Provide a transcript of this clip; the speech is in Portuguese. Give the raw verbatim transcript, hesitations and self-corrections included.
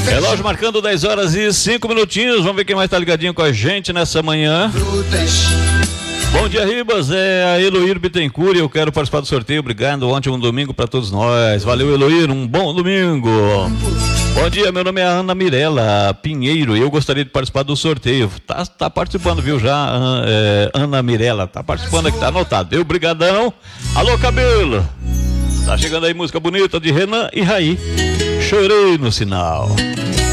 Relógio marcando dez horas e cinco minutinhos. Vamos ver quem mais tá ligadinho com a gente nessa manhã. Bom dia, Ribas, é a Eloir Bittencourt e eu quero participar do sorteio. Obrigado, um ótimo domingo para todos nós. Valeu, Eloir, um bom domingo. Bom dia, meu nome é Ana Mirella Pinheiro e eu gostaria de participar do sorteio. Tá, tá participando, viu, já, é, Ana Mirella, tá participando aqui, tá anotado. Eu, brigadão. Alô, cabelo. Tá chegando aí música bonita de Renan e Raí. Chorei no sinal.